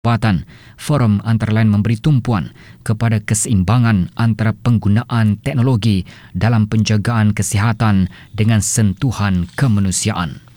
Jabatan. Forum antara lain memberi tumpuan kepada keseimbangan antara penggunaan teknologi dalam penjagaan kesihatan dengan sentuhan kemanusiaan.